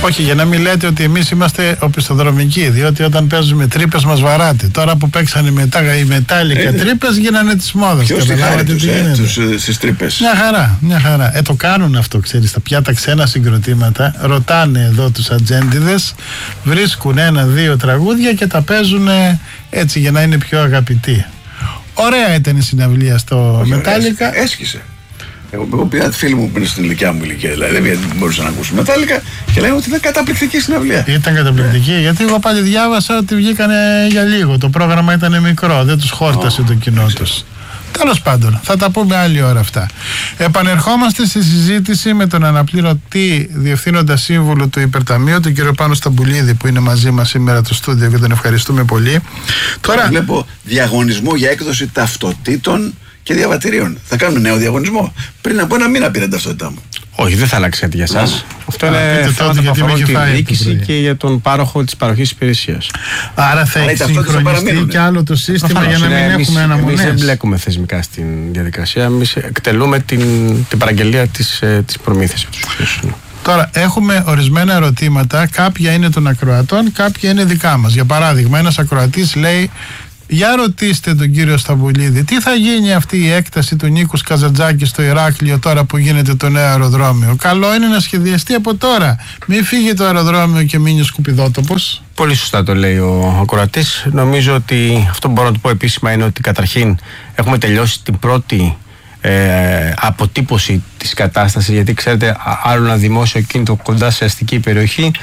Όχι, για να μην λέτε ότι εμείς είμαστε οπισθοδρομικοί, διότι όταν παίζουμε τρύπες μας βαράτε. Τώρα που παίξανε μετά οι μετάλλικα τρύπες γίνανε τις μόδες. Ποιος τη χάρη τους στις τρύπες? Μια χαρά. Το κάνουν αυτό, ξέρεις, τα πιάτα ξένα συγκροτήματα, ρωτάνε εδώ τους ατζέντιδες, βρίσκουν 1-2 τραγούδια και τα παίζουν έτσι για να είναι πιο αγαπητοί. Ωραία ήταν η συναυλία στο Μετάλλικα. Έσχισε. Εγώ πήρα τη φίλη μου που είναι στην ηλικιά μου ηλικία, δηλαδή δεν μπορούσα να ακούσω Μετάλλικα και λέει ότι ήταν καταπληκτική συναυλία. Ήταν καταπληκτική, γιατί εγώ πάλι διάβασα ότι βγήκανε για λίγο. Το πρόγραμμα ήταν μικρό, δεν τους χόρτασε το κοινό τους. Τέλος πάντων, θα τα πούμε άλλη ώρα αυτά. Επανερχόμαστε στη συζήτηση με τον αναπληρωτή διευθύνοντα σύμβουλο του Υπερταμείου, τον κύριο Πάνο Σταμπουλίδη, που είναι μαζί μας σήμερα στο στούντιο και τον ευχαριστούμε πολύ. Τώρα βλέπω διαγωνισμό για έκδοση ταυτοτήτων και διαβατηρίων. Θα κάνουμε νέο διαγωνισμό. Πριν από ένα μήνα πήραν ταυτότητά μου. Όχι, δεν θα αλλάξει κάτι για εσάς. Αυτό είναι θέμα που αφορά τη διοίκηση και για τον πάροχο της παροχής υπηρεσίας. Άρα θα εξυγχρονιστεί κι άλλο το σύστημα για να μην έχουμε αναμονές. Εμείς δεν μπλέκουμε θεσμικά στην διαδικασία. Εμείς εκτελούμε την παραγγελία της προμήθειας. Τώρα έχουμε ορισμένα ερωτήματα. Κάποια είναι των ακροατών, κάποια είναι δικά μας. Για παράδειγμα, ένας ακροατής λέει: για ρωτήστε τον κύριο Σταμπουλίδη, τι θα γίνει αυτή η έκταση του Νίκους Καζαντζάκη στο Ηράκλειο τώρα που γίνεται το νέο αεροδρόμιο? Καλό είναι να σχεδιαστεί από τώρα. Μην φύγει το αεροδρόμιο και μείνει ο σκουπιδότοπος. Πολύ σωστά το λέει ο ακροατής. Νομίζω ότι αυτό που μπορώ να του πω επίσημα είναι ότι καταρχήν έχουμε τελειώσει την πρώτη αποτύπωση της κατάστασης, γιατί ξέρετε, άλλο ένα δημόσιο κίνητο κοντά σε αστική περιοχή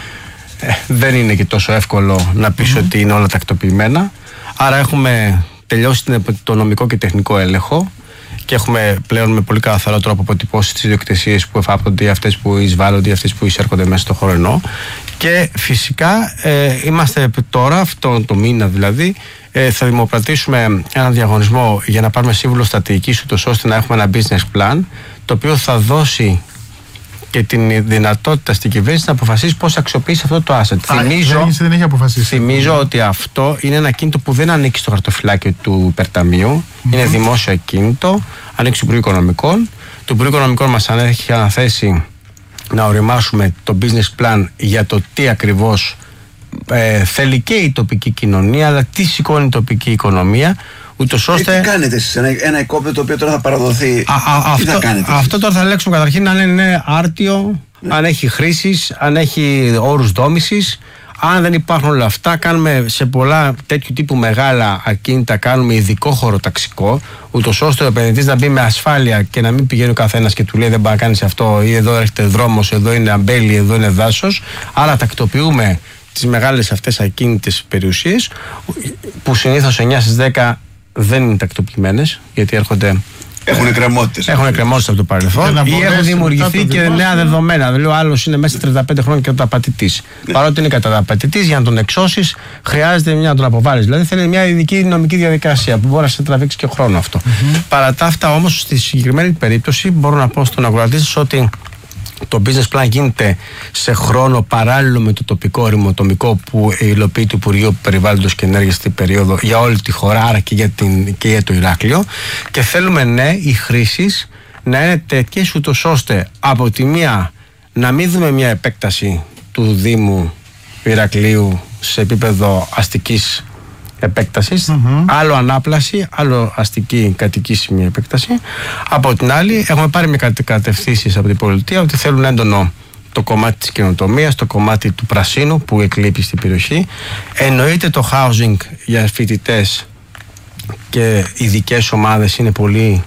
δεν είναι και τόσο εύκολο να πεις ότι είναι όλα τακτοποιημένα. Άρα έχουμε τελειώσει το νομικό και τεχνικό έλεγχο και έχουμε πλέον με πολύ καθαρό τρόπο αποτυπώσει τις ιδιοκτησίες που εφάπτονται ή αυτές που εισβάλλονται ή αυτές που εισέρχονται μέσα στο χωρενό. Και φυσικά είμαστε τώρα, αυτό το μήνα δηλαδή, θα δημοπρατήσουμε έναν διαγωνισμό για να πάρουμε σύμβουλο στρατηγικής, ούτως ώστε να έχουμε ένα business plan το οποίο θα δώσει και την δυνατότητα στην κυβέρνηση να αποφασίσει πώς θα αξιοποιήσει αυτό το asset. Δεν έχει αποφασίσει. Θυμίζω ότι αυτό είναι ένα κίνητο που δεν ανήκει στο χαρτοφυλάκιο του Υπερταμείου. Είναι δημόσιο κίνητο, ανήκει στο Υπουργείο Οικονομικών. Το Υπουργείο Οικονομικών μας έχει αναθέσει να οριμάσουμε το business plan για το τι ακριβώς θέλει και η τοπική κοινωνία, αλλά τι σηκώνει η τοπική οικονομία. Ούτως ώστε... Τι κάνετε εσείς, ένα οικόπεδο το οποίο τώρα θα παραδοθεί, τι θα κάνετε? Αυτό τώρα θα ελέγξουμε καταρχήν αν είναι άρτιο, αν έχει χρήσεις, αν έχει όρους δόμησης. Αν δεν υπάρχουν όλα αυτά, κάνουμε σε πολλά τέτοιου τύπου μεγάλα ακίνητα, κάνουμε ειδικό χωροταξικό, ούτως ώστε ο επενδυτής να μπει με ασφάλεια και να μην πηγαίνει ο καθένας και του λέει δεν πάει να κάνεις αυτό, ή εδώ έρχεται δρόμος, εδώ είναι αμπέλι, εδώ είναι δάσος. Άρα τακτοποιούμε τις μεγάλες αυτές ακίνητες περιουσίες, που συνήθως 9 στις 10 δεν είναι τακτοποιημένες, γιατί έρχονται. Έχουν εκκρεμότητες. Έχουν εκκρεμότητες από το παρελθόν ή έχουν δημιουργηθεί και νέα δεδομένα. Δηλαδή, ο άλλος είναι μέσα σε 35 χρόνια καταπατητής. Παρότι είναι καταπατητής, για να τον εξώσεις, χρειάζεται να τον αποβάλεις. Δηλαδή, θέλει μια ειδική νομική διαδικασία που μπορεί να σε τραβήξει και χρόνο αυτό. Παρά τα αυτά, όμως, στη συγκεκριμένη περίπτωση, μπορώ να πω στον ακροατή σας ότι το business plan γίνεται σε χρόνο παράλληλο με το τοπικό οριμοτομικό που υλοποιεί το Υπουργείο Περιβάλλοντος και Ενέργειας στην περίοδο για όλη τη χώρα, άρα και για το Ηράκλειο. Και θέλουμε οι χρήσεις να είναι τέτοιες, ούτως ώστε από τη μία να μην δούμε μια επέκταση του Δήμου Ηρακλείου σε επίπεδο αστικής επέκτασης, άλλο ανάπλαση, άλλο αστική κατοικήσιμη επέκταση. Από την άλλη, έχουμε πάρει με κατευθύνσεις από την πολιτεία ότι θέλουν έντονο το κομμάτι της καινοτομίας, το κομμάτι του πρασίνου που εκλείπει στην περιοχή. Εννοείται το housing για φοιτητές και ειδικές ομάδες είναι πολύ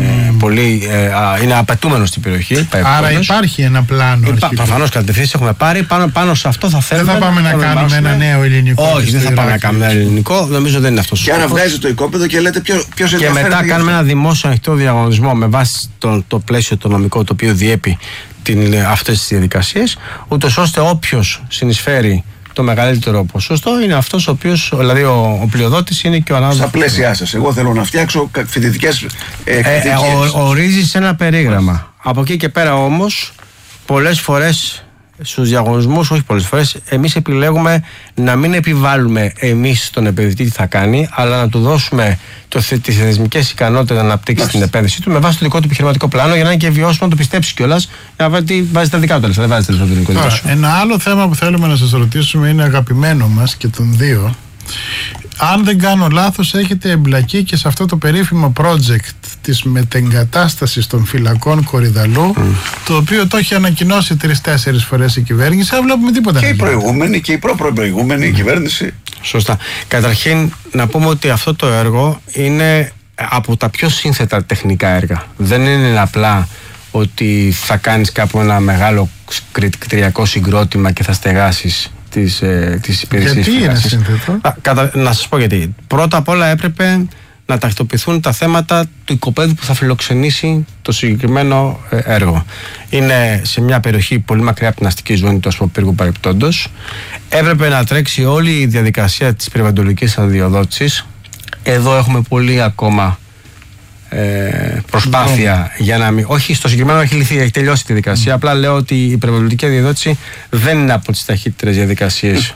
είναι απαιτούμενο στην περιοχή. Άρα υπάρχει ένα πλάνο. Προφανώς κατευθύνσεις έχουμε πάρει. Πάνω σε αυτό θα θέλουμε. Δεν θα πάμε να κάνουμε ένα νέο ελληνικό. Όχι, δεν θα πάμε να κάνουμε ένα ελληνικό. Νομίζω δεν είναι αυτό. Και άρα βγάζει το οικόπεδο και λέτε ποιος ενδιαφέρεται. Και μετά κάνουμε ένα δημόσιο ανοιχτό διαγωνισμό με βάση το πλαίσιο το νομικό το οποίο διέπει αυτές τις διαδικασίες, ούτως ώστε όποιος συνεισφέρει το μεγαλύτερο ποσοστό είναι αυτός ο οποίος, δηλαδή ο πλειοδότης είναι και ο ανάδοχος. Στα πλαίσια σας, εγώ θέλω να φτιάξω φοιτητικές ορίζεις ένα περίγραμμα. Από εκεί και πέρα όμως, πολλές φορές στους διαγωνισμούς, όχι πολλές φορές, εμείς επιλέγουμε να μην επιβάλλουμε εμείς στον επενδυτή τι θα κάνει, αλλά να του δώσουμε τις θεσμικές ικανότητες να αναπτύξει την επένδυσή του με βάση το δικό του επιχειρηματικό πλάνο, για να είναι και βιώσιμο να το πιστέψει κιόλας, να βάζει τα δικά του λεφτά, δεν βάζει τα λεφτά του νοικοκυριού. Ένα άλλο θέμα που θέλουμε να σας ρωτήσουμε είναι αγαπημένο μας και των δύο. Αν δεν κάνω λάθος, έχετε εμπλακεί και σε αυτό το περίφημο project της μετεγκατάστασης των φυλακών Κορυδαλού, το οποίο το έχει ανακοινώσει 3-4 φορές η κυβέρνηση, αλλά βλέπουμε τίποτα. Και η προηγούμενη και η προπροηγούμενη κυβέρνηση. Σωστά. Καταρχήν, να πούμε ότι αυτό το έργο είναι από τα πιο σύνθετα τεχνικά έργα. Δεν είναι απλά ότι θα κάνεις κάπου ένα μεγάλο κτηριακό συγκρότημα και θα στεγάσεις τις υπηρεσίες. Γιατί είναι σύνθετο? Να σας πω γιατί. Πρώτα απ' όλα έπρεπε να τακτοποιηθούν τα θέματα του οικοπαίδου που θα φιλοξενήσει το συγκεκριμένο έργο. Είναι σε μια περιοχή πολύ μακριά από την αστική ζώνη του Ασποπύργου παρεπτόντος. Έπρεπε να τρέξει όλη η διαδικασία της περιβαλλοντικής αδειοδότησης. Εδώ έχουμε πολύ ακόμα προσπάθεια για να μην. Όχι, στο συγκεκριμένο έχει λυθεί, έχει τελειώσει τη διαδικασία. Απλά λέω ότι η περιβαλλοντική αδειοδότηση δεν είναι από τις ταχύτερες διαδικασίες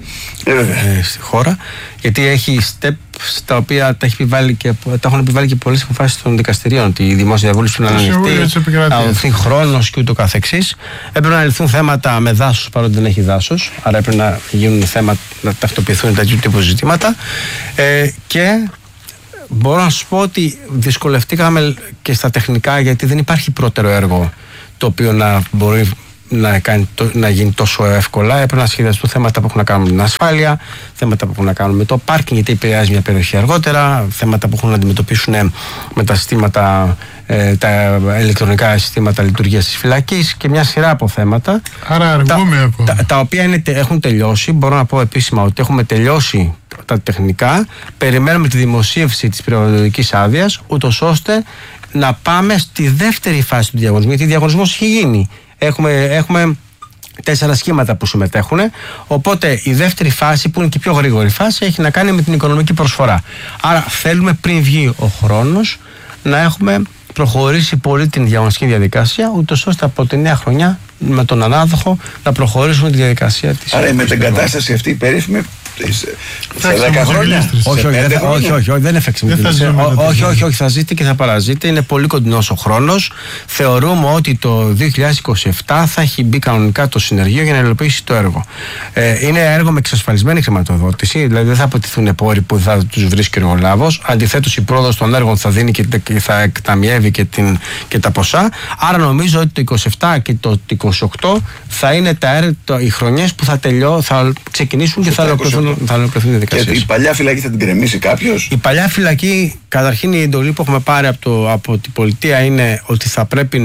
στη χώρα, γιατί έχει steps τα οποία τα έχουν επιβάλει και πολλές αποφάσεις των δικαστηρίων. Ότι η δημόσια διαβούλευση να ανοιχτεί, να δοθεί χρόνος και ούτω καθεξής. Έπρεπε να λυθούν θέματα με δάσος, παρότι δεν έχει δάσος. Άρα έπρεπε να γίνουν θέματα, να τακτοποιηθούν τέτοιου τύπου ζητήματα. Και μπορώ να σου πω ότι δυσκολευτήκαμε και στα τεχνικά, γιατί δεν υπάρχει πρώτερο έργο το οποίο να μπορεί να γίνει τόσο εύκολα. Έπρεπε να σχεδιαστούν θέματα που έχουν να κάνουν με την ασφάλεια, θέματα που έχουν να κάνουν με το πάρκινγκ, γιατί επηρεάζει μια περιοχή αργότερα, θέματα που έχουν να αντιμετωπίσουν με τα συστήματα, τα ηλεκτρονικά συστήματα λειτουργίας της φυλακής και μια σειρά από θέματα. Άρα αργούμε ακόμα. Τα οποία έχουν τελειώσει. Μπορώ να πω επίσημα ότι έχουμε τελειώσει τα τεχνικά. Περιμένουμε τη δημοσίευση της περιβαλλοντικής άδειας, ούτως ώστε να πάμε στη δεύτερη φάση του διαγωνισμού, γιατί ο διαγωνισμός έχει γίνει. Έχουμε 4 σχήματα που συμμετέχουν. Οπότε η δεύτερη φάση, που είναι και η πιο γρήγορη φάση, έχει να κάνει με την οικονομική προσφορά. Άρα θέλουμε πριν βγει ο χρόνος να έχουμε προχωρήσει πολύ την διαγωνιστική διαδικασία, ούτως ώστε από τη νέα χρονιά με τον ανάδοχο να προχωρήσουμε τη διαδικασία της. Άρα η μετεγκατάσταση αυτή η περίφημη σε 10 χρόνια. Όχι, δεν είναι φεξιμιλίστρια. Όχι, θα ζείτε και θα παραζείτε. Είναι πολύ κοντινός ο χρόνος. Θεωρούμε ότι το 2027 θα έχει μπει κανονικά το συνεργείο για να υλοποιήσει το έργο. Είναι έργο με εξασφαλισμένη χρηματοδότηση, δηλαδή δεν θα αποτιθούν πόροι που θα τους βρίσκει ο εργολάβος. Αντιθέτως, η πρόοδος των έργων θα δίνει και θα εκταμιεύει και τα ποσά. Άρα νομίζω ότι το 27 και το 28 θα είναι οι χρονιές που θα ξεκινήσουν και θα ολοκληρωθούν οι διαδικασίες. Και η παλιά φυλακή θα την κρεμίσει κάποιος? Η παλιά φυλακή, καταρχήν η εντολή που έχουμε πάρει από την πολιτεία είναι ότι θα πρέπει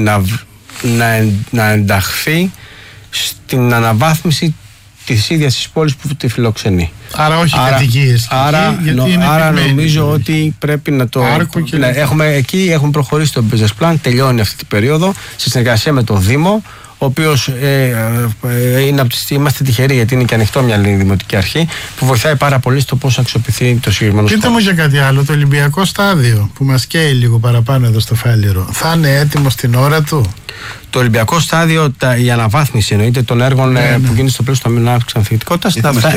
να ενταχθεί στην αναβάθμιση της ίδιας της πόλης που τη φιλοξενεί. Άρα όχι κατοικίες. Άρα νομίζω ότι πρέπει να το έχουμε προχωρήσει το business plan, τελειώνει αυτή την περίοδο σε συνεργασία με το Δήμο, ο οποίος είμαστε τυχεροί, γιατί είναι και ανοιχτό μια δημοτική αρχή που βοηθάει πάρα πολύ στο πώς αξιοποιηθεί το συγκεκριμένο χώρο. Πείτε μου για κάτι άλλο, το Ολυμπιακό στάδιο που μας καίει λίγο παραπάνω εδώ στο Φάληρο, θα είναι έτοιμο στην ώρα του? Το Ολυμπιακό στάδιο, η αναβάθμιση εννοείται των έργων που γίνεται στο πλαίσιο του Ταμείου Ανάπτυξης Ανθεκτικότητας.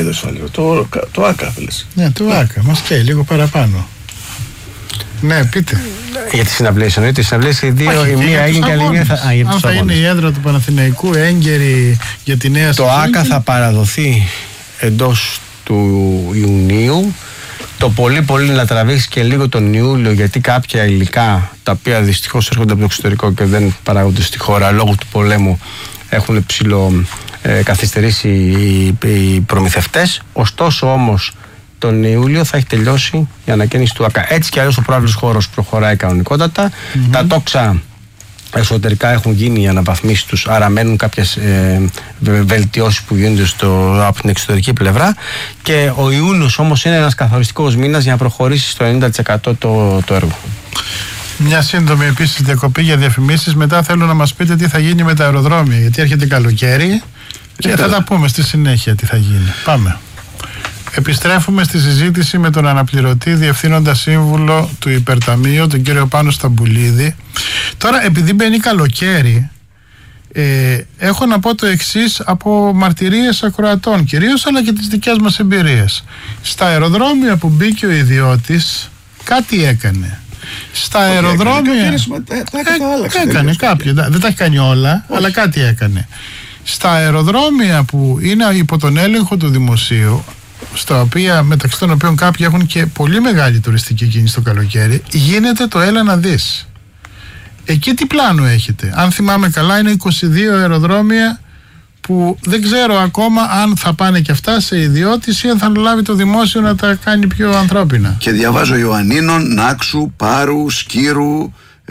Το ΆΚΑ, δηλαδή. Ναι, το ΆΚΑ, μας καίει λίγο παραπάνω. Ναι, πείτε. Για τις συναυλίες εννοείται. Οι συναυλίες οι δύο, η μία έγινε και η άλλη θα. Αν θα είναι η έδρα του Παναθηναϊκού έγκαιρη για τη νέα σεζόν. Το ΆΚΑ θα παραδοθεί εντός του Ιουνίου. Το πολύ να τραβήξει και λίγο τον Ιούλιο, γιατί κάποια υλικά τα οποία δυστυχώς έρχονται από το εξωτερικό και δεν παράγονται στη χώρα λόγω του πολέμου έχουν καθυστερήσει οι προμηθευτές. Ωστόσο όμως τον Ιούλιο θα έχει τελειώσει η ανακαίνιση του ΆΚΑ. Έτσι κι αλλιώς ο προάβλης χώρος προχωράει κανονικότατα. Τα τόξα εσωτερικά έχουν γίνει οι αναβαθμίσεις τους, άρα μένουν κάποιες βελτιώσεις που γίνονται από την εξωτερική πλευρά, και ο Ιούνιος όμως είναι ένας καθοριστικός μήνας για να προχωρήσει στο 90% το έργο. Μια σύντομη επίσης διακοπή για διαφημίσεις. Μετά θέλω να μας πείτε τι θα γίνει με τα αεροδρόμια, γιατί έρχεται καλοκαίρι και θα τα πούμε στη συνέχεια τι θα γίνει. Πάμε. Επιστρέφουμε στη συζήτηση με τον αναπληρωτή διευθύνοντα σύμβουλο του Υπερταμείου, τον κύριο Πάνο Σταμπουλίδη. Τώρα, επειδή μπαίνει καλοκαίρι, έχω να πω το εξής από μαρτυρίες ακροατών κυρίως, αλλά και τις δικές μας εμπειρίες. Στα αεροδρόμια που μπήκε ο ιδιώτης, κάτι έκανε. Στα αεροδρόμια έκανε κάποια, δεν τα έχει κάνει όλα. Όχι. Αλλά κάτι έκανε. Στα αεροδρόμια που είναι υπό τον έλεγχο του δημοσίου, στα οποία, μεταξύ των οποίων κάποιοι έχουν και πολύ μεγάλη τουριστική κίνηση το καλοκαίρι, γίνεται το έλα να δεις. Εκεί τι πλάνο έχετε? Αν θυμάμαι καλά, είναι 22 αεροδρόμια που δεν ξέρω ακόμα αν θα πάνε και αυτά σε ιδιώτης ή αν θα λάβει το δημόσιο να τα κάνει πιο ανθρώπινα. Και διαβάζω Ιωαννίνων, Νάξου, Πάρου, Σκύρου,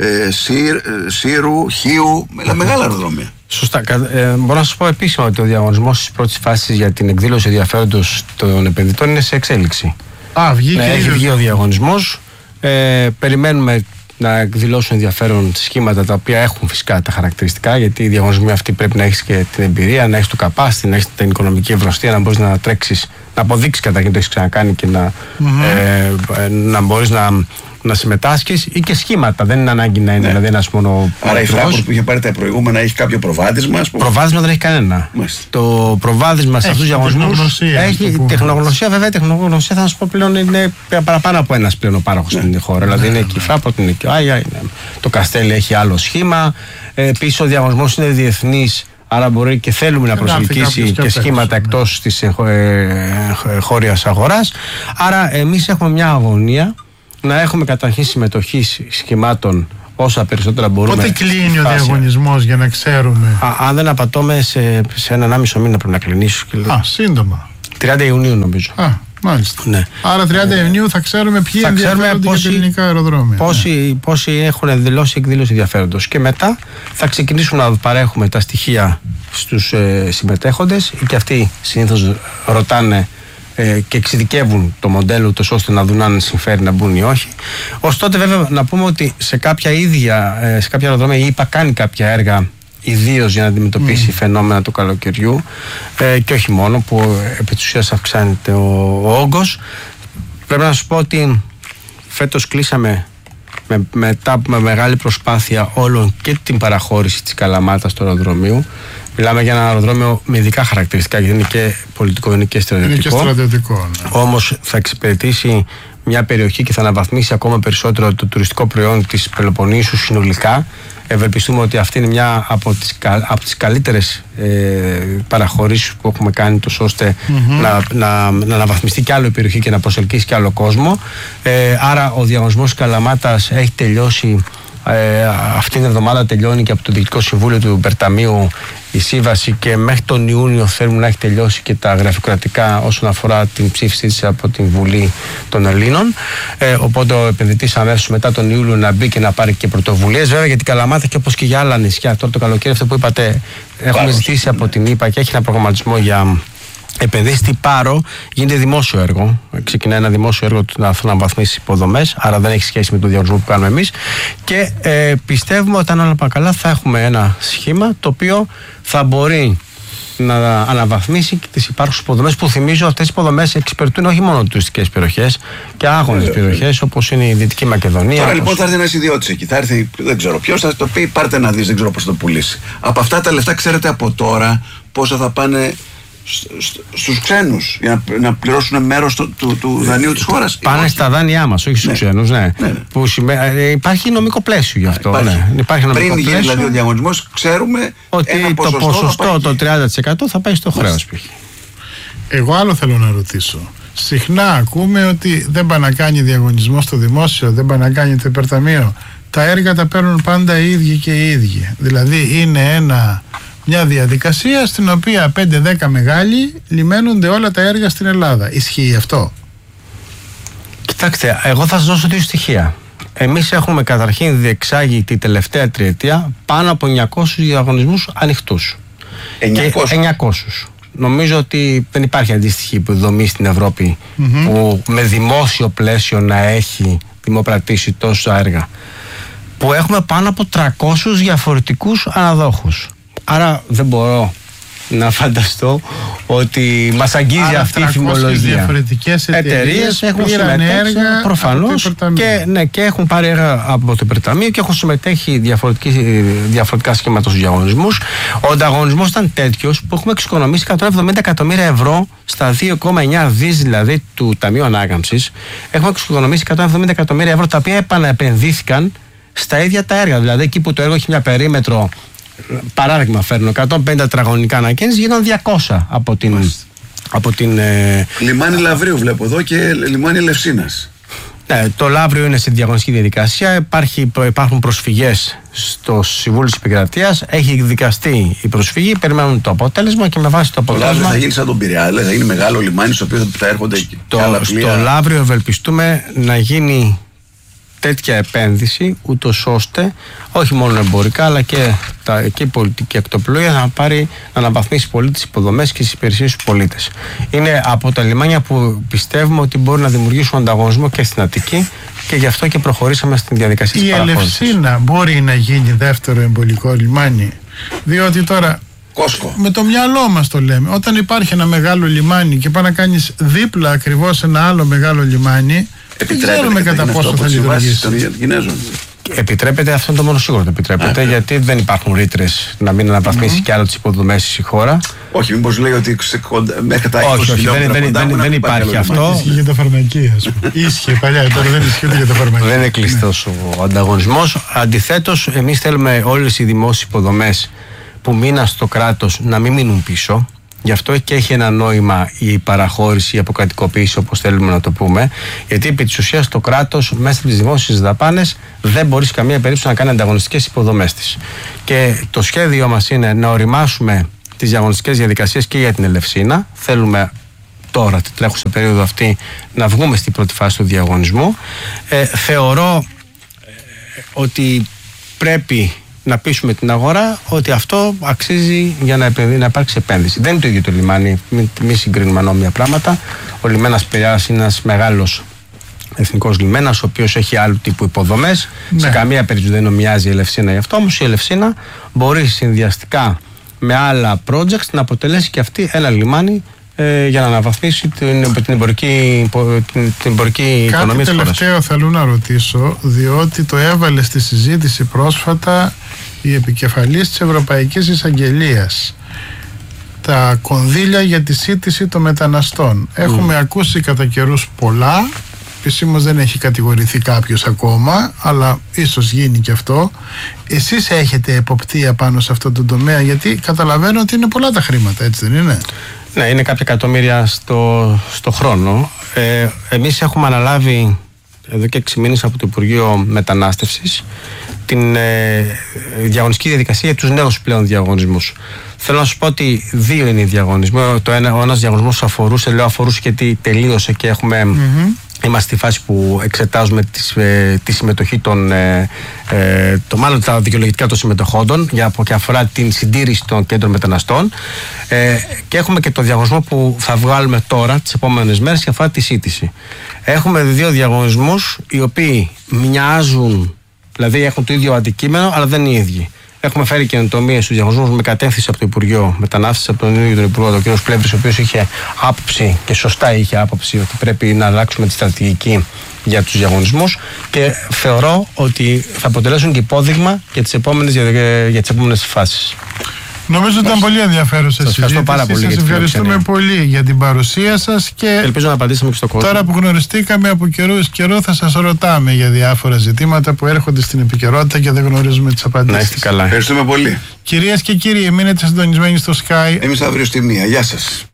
Σύρου, Χίου, μεγάλα αεροδρόμια. Σωστά. Μπορώ να σας πω επίσημα ότι ο διαγωνισμός της πρώτης φάσης για την εκδήλωση ενδιαφέροντος των επενδυτών είναι σε εξέλιξη. Έχει βγει ο διαγωνισμός. Περιμένουμε να εκδηλώσουν ενδιαφέρον σχήματα τα οποία έχουν φυσικά τα χαρακτηριστικά, γιατί οι διαγωνισμοί αυτοί πρέπει να έχεις και την εμπειρία, να έχεις το capacity, να έχεις την οικονομική ευρωστία, να μπορείς να τρέξεις, να αποδείξεις καταρχήν το έχεις ξανακάνει και να μπορείς να συμμετάσχεις, ή και σχήματα. Δεν είναι ανάγκη να είναι δηλαδή ένας μόνο. Άρα η Fraport που είχε πάρει τα προηγούμενα έχει κάποιο προβάδισμα? Προβάδισμα δεν έχει κανένα. Το προβάδισμα σε αυτούς τους διαγωνισμούς έχει τεχνογνωσία. Βέβαια η τεχνογνωσία, θα σας πω, πλέον είναι παραπάνω από ένας πλέον ο πάροχος στην χώρα. Δηλαδή είναι και η Fraport, είναι και ο Άγια, το Καστέλι έχει άλλο σχήμα. Επίσης ο διαγωνισμός είναι διεθνής. Άρα μπορεί και θέλουμε να προσελκύσει και σχήματα εκτός της χώριας αγοράς. Άρα εμείς έχουμε μια αγωνία να έχουμε καταρχήν συμμετοχή σχημάτων όσα περισσότερα μπορούμε. Πότε κλείνει ο διαγωνισμός για να ξέρουμε? Αν δεν απατώμε, σε 1,5 μήνα πρέπει να κλεινήσει. Σύντομα. 30 Ιουνίου νομίζω. Μάλιστα. Ναι. Άρα 30 Ιουνίου θα ξέρουμε ποιοι ενδιαφέρονται για τα ελληνικά αεροδρόμια. Πόσοι έχουν δηλώσει εκδήλωση ενδιαφέροντος. Και μετά θα ξεκινήσουμε να παρέχουμε τα στοιχεία στους συμμετέχοντες, και αυτοί συνήθως ρωτάνε και εξειδικεύουν το μοντέλο τους ώστε να δουν αν συμφέρει να μπουν ή όχι. Ωστότε βέβαια να πούμε ότι σε κάποια αεροδρόμια η ΕΠΑ κάνει κάποια έργα ιδίως για να αντιμετωπίσει φαινόμενα του καλοκαιριού, και όχι μόνο, που επί της ουσίας αυξάνεται ο όγκος. Πρέπει να σας πω ότι φέτος κλείσαμε μετά από μεγάλη προσπάθεια όλων και την παραχώρηση της Καλαμάτας του αεροδρομίου. Μιλάμε για ένα αεροδρόμιο με ειδικά χαρακτηριστικά, γιατί είναι και πολιτικό, είναι και στρατιωτικό. Ναι. Όμως θα εξυπηρετήσει μια περιοχή και θα αναβαθμίσει ακόμα περισσότερο το τουριστικό προϊόν της Πελοποννήσου συνολικά. Ευελπιστούμε ότι αυτή είναι μια από τις καλύτερες παραχωρήσεις που έχουμε κάνει, τόσο ώστε να αναβαθμιστεί κι άλλο η περιοχή και να προσελκύσει κι άλλο κόσμο. Άρα ο διαγωνισμός Καλαμάτας έχει τελειώσει. Αυτήν την εβδομάδα τελειώνει και από το Διοικητικό Συμβούλιο του Περταμείου η σύμβαση, και μέχρι τον Ιούνιο θέλουμε να έχει τελειώσει και τα γραφειοκρατικά όσον αφορά την ψήφισή της από την Βουλή των Ελλήνων. Οπότε ο επενδυτής αμέσως μετά τον Ιούλιο να μπει και να πάρει και πρωτοβουλίες. Βέβαια για την Καλαμάτα, και όπως και για άλλα νησιά, τώρα το καλοκαίρι αυτό που είπατε, έχουμε ζητήσει από την ΕΠΑ και έχει ένα προγραμματισμό για επενδύσει. Τι Πάρο γίνεται δημόσιο έργο. Ξεκινάει ένα δημόσιο έργο να αναβαθμίσει υποδομές, άρα δεν έχει σχέση με το διαγωνισμό που κάνουμε εμείς. Και πιστεύουμε ότι αν όλα πάνε καλά θα έχουμε ένα σχήμα το οποίο θα μπορεί να αναβαθμίσει και τις υπάρχουσες υποδομές, που θυμίζω αυτές οι υποδομές εξυπηρετούν όχι μόνο τουριστικές περιοχές και άγονες περιοχές όπως είναι η Δυτική Μακεδονία. Τώρα λοιπόν θα έρθει ένας ιδιώτης εκεί, θα έρθει δεν ξέρω ποιος, θα το πει πάρτε να δεις, δεν ξέρω πώς θα το πουλήσει. Από αυτά τα λεφτά ξέρετε από τώρα πόσα θα πάνε στους ξένους για να πληρώσουν μέρος του δανείου της χώρας? Πάνε στα δάνειά μας, όχι στους ξένους, ναι. Που υπάρχει νομικό πλαίσιο γι' αυτό. Υπάρχει νομικό πριν γίνει δηλαδή ο διαγωνισμός, ξέρουμε ότι το ποσοστό, το 30% θα πάει στο χρέος. Εγώ άλλο θέλω να ρωτήσω. Συχνά ακούμε ότι δεν πάει να κάνει διαγωνισμό στο δημόσιο, δεν πάει να κάνει το υπερταμείο. Τα έργα τα παίρνουν πάντα οι ίδιοι και οι ίδιοι. Δηλαδή είναι μια διαδικασία στην οποία 5-10 μεγάλοι λιμένονται όλα τα έργα στην Ελλάδα. Ισχύει αυτό? Κοιτάξτε, εγώ θα σας δώσω δύο στοιχεία. Εμείς έχουμε καταρχήν διεξάγει την τελευταία τριετία πάνω από 900 διαγωνισμούς ανοιχτούς. 900. Νομίζω ότι δεν υπάρχει αντίστοιχη δομή στην Ευρώπη που με δημόσιο πλαίσιο να έχει δημοπρατήσει τόσα έργα. Που έχουμε πάνω από 300 διαφορετικούς αναδόχους. Άρα δεν μπορώ να φανταστώ ότι μας αγγίζει αυτή η φημολογία. Διαφορετικές εταιρείες έχουν συμμετέχει προφανώς και έχουν πάρει έργα από το Υπερταμείο και έχουν συμμετέχει διαφορετικά σχήματα στους διαγωνισμούς. Ο ανταγωνισμός ήταν τέτοιος που έχουμε εξοικονομήσει 170 εκατομμύρια ευρώ στα 2,9 δις δηλαδή του Ταμείου Ανάκαμψης. Έχουμε εξοικονομήσει 170 εκατομμύρια ευρώ τα οποία επαναεπενδύθηκαν στα ίδια τα έργα. Δηλαδή εκεί που το έργο έχει μια περίμετρο, παράδειγμα φέρνω, 150 τετραγωνικά ανακαίνιση, γίνονται 200 από την Λιμάνι Λαυρίου βλέπω εδώ και λιμάνι Ελευσίνας. Ναι, το Λαύριο είναι σε διαγωνιστική διαδικασία. Υπάρχουν προσφυγές στο Συμβούλιο της Επικρατείας. Έχει δικαστεί η προσφυγή. Περιμένουν το αποτέλεσμα και με βάση το αποτέλεσμα. Το Λαύριο θα γίνει σαν τον Πειραιά, δηλαδή θα γίνει μεγάλο λιμάνι στο οποίο θα έρχονται εκεί. Στο Λαύριο ευελπιστούμε να γίνει τέτοια επένδυση, ούτως ώστε όχι μόνο εμπορικά αλλά και η πολιτική ακτοπλοεία να αναβαθμίσει πολύ τις υποδομές και τις υπηρεσίες στους πολίτες. Είναι από τα λιμάνια που πιστεύουμε ότι μπορεί να δημιουργήσουν ανταγωνισμό και στην Αττική και γι' αυτό και προχωρήσαμε στην διαδικασία της παραχώρησης. Η Ελευσίνα μπορεί να γίνει δεύτερο εμπορικό λιμάνι, διότι τώρα Κόσκο. Με το μυαλό μας το λέμε. Όταν υπάρχει ένα μεγάλο λιμάνι και πάει να κάνεις δίπλα ακριβώς ένα άλλο μεγάλο λιμάνι, δεν ξέρουμε κατά πόσο θα λειτουργήσει. Επιτρέπεται, αυτό είναι το μόνο σίγουρο. Το επιτρέπεται, γιατί δεν υπάρχουν ρήτρες να μην αναβαθμίσει κι άλλο τις υποδομές η χώρα. Όχι, μήπως λέει ότι μέχρι τα 20 χιλιόμετρα δεν υπάρχει αυτό. Ίσχυε για τα φαρμακεία, ας πούμε. Ίσχυε παλιά, τώρα δεν ισχύει για τα φαρμακεία. Δεν είναι κλειστός ο ανταγωνισμός. Αντιθέτως, εμείς θέλουμε όλες οι δημόσιες υποδομές που μείναν στο κράτος να μην μείνουν πίσω. Γι' αυτό και έχει ένα νόημα η παραχώρηση, η αποκρατικοποίηση, όπως θέλουμε να το πούμε. Γιατί επί της ουσίας το κράτος μέσα από τις δημόσιες δαπάνες δεν μπορεί σε καμία περίπτωση να κάνει ανταγωνιστικές υποδομές της. Και το σχέδιό μας είναι να οριμάσουμε τις διαγωνιστικές διαδικασίες και για την Ελευσίνα. Θέλουμε τώρα, την τρέχουσα περίοδο αυτή, να βγούμε στην πρώτη φάση του διαγωνισμού. Θεωρώ ότι πρέπει να πείσουμε την αγορά ότι αυτό αξίζει για να υπάρξει επένδυση. Δεν είναι το ίδιο το λιμάνι, μην συγκρίνουμε ανώμια πράγματα. Ο λιμένας Πειραιάς είναι ένας μεγάλος εθνικός λιμένας, ο οποίος έχει άλλου τύπου υποδομές. Ναι. Σε καμία περίπτωση δεν ομοιάζει η Ελευσίνα γι' αυτό, όμως η Ελευσίνα μπορεί συνδυαστικά με άλλα projects να αποτελέσει και αυτή ένα λιμάνι για να αναβαθμίσει την εμπορική οικονομία της χώρας. Κάτι τελευταίο θέλω να ρωτήσω, διότι το έβαλε στη συζήτηση πρόσφατα η επικεφαλής της Ευρωπαϊκής Εισαγγελίας. Τα κονδύλια για τη σύντηση των μεταναστών. Έχουμε ακούσει κατά καιρούς πολλά, επισήμως δεν έχει κατηγορηθεί κάποιος ακόμα, αλλά ίσως γίνει και αυτό. Εσείς έχετε εποπτεία πάνω σε αυτό το τομέα, γιατί καταλαβαίνω ότι είναι πολλά τα χρήματα, έτσι δεν είναι? Ναι, είναι κάποια εκατομμύρια στο χρόνο. Εμείς έχουμε αναλάβει εδώ και 6 μήνες από το Υπουργείο Μετανάστευσης την διαγωνιστική διαδικασία για τους νέους πλέον διαγωνισμούς. Θέλω να σου πω ότι 2 είναι οι διαγωνισμοί. Ο ένας διαγωνισμός αφορούσε γιατί τελείωσε και έχουμε... Είμαστε στη φάση που εξετάζουμε τη συμμετοχή μάλλον τα δικαιολογητικά των συμμετοχόντων και αφορά την συντήρηση των κέντρων μεταναστών, και έχουμε και το διαγωνισμό που θα βγάλουμε τώρα τις επόμενες μέρες και αφορά τη σύντηση. Έχουμε 2 διαγωνισμούς οι οποίοι μοιάζουν, δηλαδή έχουν το ίδιο αντικείμενο αλλά δεν είναι οι ίδιοι. Έχουμε φέρει καινοτομίες στους διαγωνισμούς με κατεύθυνση από το Υπουργείο Μετανάστευσης, από τον ίδιο τον Υπουργό, τον κ. Πλεύρης, ο οποίος είχε άποψη και σωστά είχε άποψη ότι πρέπει να αλλάξουμε τη στρατηγική για τους διαγωνισμούς, και θεωρώ ότι θα αποτελέσουν και υπόδειγμα για τις επόμενες φάσεις. Νομίζω ότι ήταν πολύ ενδιαφέρουσα η συζήτηση. Σας ευχαριστούμε πολύ για την παρουσία σας και ελπίζω να απαντήσαμε και στο κόσμο. Τώρα που γνωριστήκαμε από καιρό θα σας ρωτάμε για διάφορα ζητήματα που έρχονται στην επικαιρότητα και δεν γνωρίζουμε τις απαντήσεις. Να είστε καλά. Ευχαριστούμε πολύ. Κυρίες και κύριοι, μείνετε συντονισμένοι στο Sky. Εμείς αύριο στη 1. Γεια σας.